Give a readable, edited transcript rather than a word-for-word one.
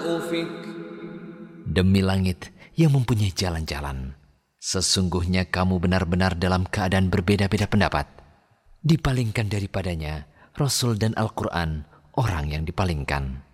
أفك Demi langit yang mempunyai jalan-jalan, sesungguhnya kamu benar-benar dalam keadaan berbeda-beda pendapat. Dipalingkan daripadanya Rasul dan Al-Quran, orang yang dipalingkan.